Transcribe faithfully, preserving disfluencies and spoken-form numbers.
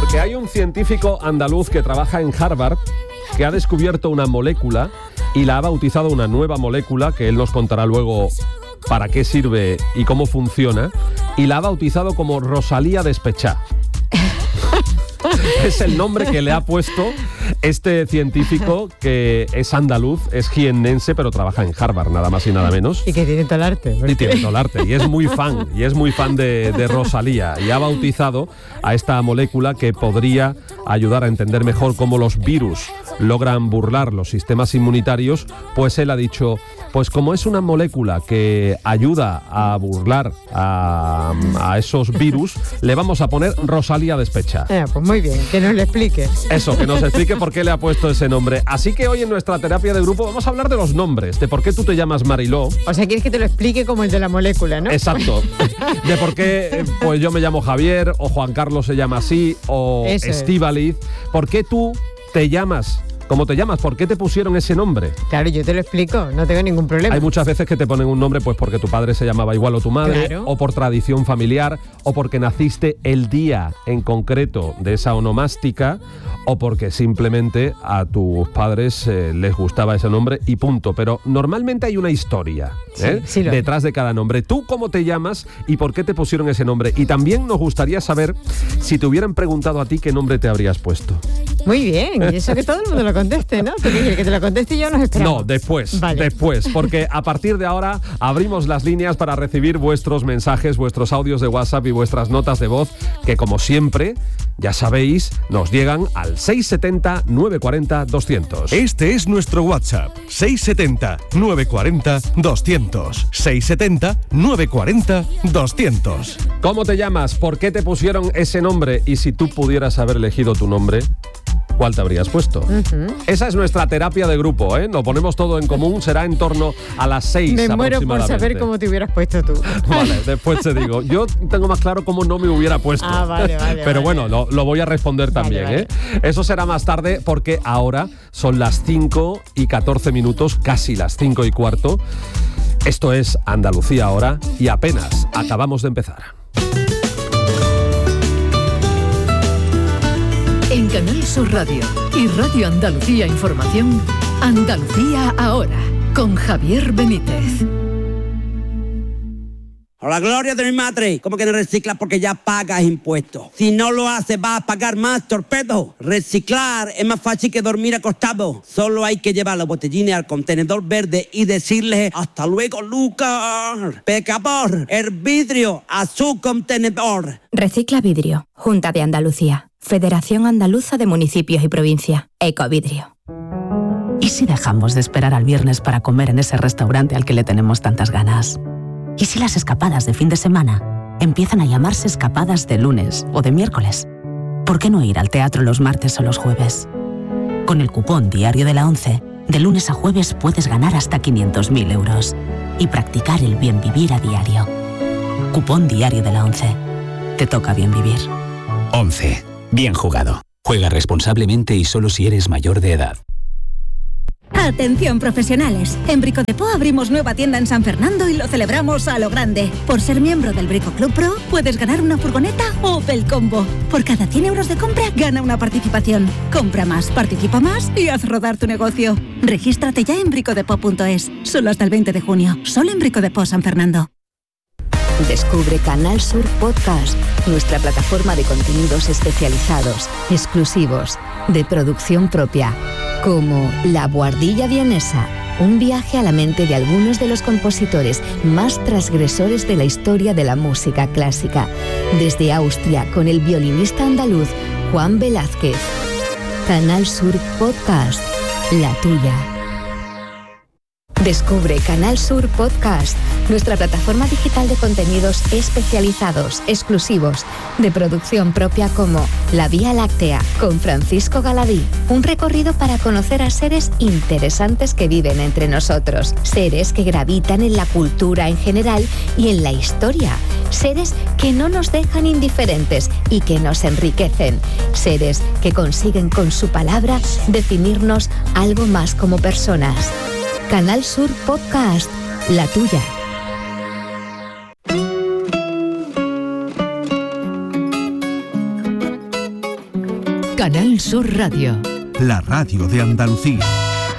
Porque hay un científico andaluz que trabaja en Harvard que ha descubierto una molécula y la ha bautizado una nueva molécula, que él nos contará luego para qué sirve y cómo funciona, y la ha bautizado como Rosalía Despechá. Es el nombre que le ha puesto este científico, que es andaluz, es jiennense, pero trabaja en Harvard, nada más y nada menos. Y que tiene todo el arte. Y tiene todo el arte, y es muy fan, y es muy fan de, de Rosalía, y ha bautizado a esta molécula que podría ayudar a entender mejor cómo los virus logran burlar los sistemas inmunitarios. Pues él ha dicho, pues como es una molécula que ayuda a burlar a, a esos virus, le vamos a poner Rosalía Despechá. Eh, pues muy bien, que nos lo explique. Eso, que nos explique por qué le ha puesto ese nombre. Así que hoy en nuestra terapia de grupo vamos a hablar de los nombres, de por qué tú te llamas Mariló. O sea, quieres que te lo explique como el de la molécula, ¿no? Exacto. De por qué pues yo me llamo Javier, o Juan Carlos se llama así, o Estíbaliz. ¿Por qué tú te llamas como te llamas? ¿Por qué te pusieron ese nombre? Claro, yo te lo explico, no tengo ningún problema. Hay muchas veces que te ponen un nombre pues porque tu padre se llamaba igual o tu madre, claro, o por tradición familiar, o porque naciste el día en concreto de esa onomástica, o porque simplemente a tus padres eh, les gustaba ese nombre y punto. Pero normalmente hay una historia ¿eh? sí, sí detrás de cada nombre. ¿Tú cómo te llamas y por qué te pusieron ese nombre? Y también nos gustaría saber si te hubieran preguntado a ti qué nombre te habrías puesto. Muy bien, y eso que todo el mundo lo conteste, ¿no? ¿Tú quieres que te lo conteste y yo nos esperamos? No, después, vale. después, porque a partir de ahora abrimos las líneas para recibir vuestros mensajes, vuestros audios de WhatsApp y vuestras notas de voz, que como siempre, ya sabéis, nos llegan al seis setenta, nueve cuarenta, doscientos. Este es nuestro WhatsApp, seis setenta, nueve cuarenta, doscientos. seis setenta, nueve cuarenta, doscientos. ¿Cómo te llamas? ¿Por qué te pusieron ese nombre? Y si tú pudieras haber elegido tu nombre, ¿cuál te habrías puesto? Uh-huh. Esa es nuestra terapia de grupo, ¿eh? Lo ponemos todo en común, será en torno a las seis Me aproximadamente. muero por saber cómo te hubieras puesto tú. Vale, después te digo. Yo tengo más claro cómo no me hubiera puesto. Ah, vale, vale. Pero vale. bueno, lo, lo voy a responder también, vale, vale. ¿eh? Eso será más tarde, porque ahora son las cinco y catorce minutos, casi las cinco y cuarto. Esto es Andalucía Ahora y apenas acabamos de empezar. En Canal Sur Radio y Radio Andalucía Información, Andalucía Ahora, con Javier Benítez. A la gloria de mi madre, ¿cómo que no reciclas? Porque ya pagas impuestos. Si no lo haces, vas a pagar más, torpedo. Reciclar es más fácil que dormir acostado. Solo hay que llevar los botellines al contenedor verde y decirles hasta luego, Lucas. Pecador, el vidrio a su contenedor. Recicla Vidrio, Junta de Andalucía, Federación Andaluza de Municipios y Provincia, Ecovidrio. ¿Y si dejamos de esperar al viernes para comer en ese restaurante al que le tenemos tantas ganas? ¿Y si las escapadas de fin de semana empiezan a llamarse escapadas de lunes o de miércoles? ¿Por qué no ir al teatro los martes o los jueves? Con el cupón Diario de la ONCE, de lunes a jueves puedes ganar hasta quinientos mil euros y practicar el bien vivir a diario. Cupón Diario de la ONCE. Te toca bien vivir. ONCE. Bien jugado. Juega responsablemente y solo si eres mayor de edad. Atención profesionales, en Brico Depot abrimos nueva tienda en San Fernando y lo celebramos a lo grande. Por ser miembro del Brico Club Pro puedes ganar una furgoneta Opel Combo. Por cada cien euros de compra gana una participación. Compra más, participa más y haz rodar tu negocio. Regístrate ya en bricodepot punto es. Solo hasta el veinte de junio, solo en Brico Depot San Fernando. Descubre Canal Sur Podcast, nuestra plataforma de contenidos especializados, exclusivos, de producción propia, como La Buhardilla Vienesa, un viaje a la mente de algunos de los compositores más transgresores de la historia de la música clásica, desde Austria con el violinista andaluz Juan Velázquez. Canal Sur Podcast, la tuya. Descubre Canal Sur Podcast, nuestra plataforma digital de contenidos especializados, exclusivos, de producción propia, como La Vía Láctea, con Francisco Galadí. Un recorrido para conocer a seres interesantes que viven entre nosotros. Seres que gravitan en la cultura en general y en la historia. Seres que no nos dejan indiferentes y que nos enriquecen. Seres que consiguen con su palabra definirnos algo más como personas. Canal Sur Podcast, la tuya. Canal Sur Radio. La radio de Andalucía.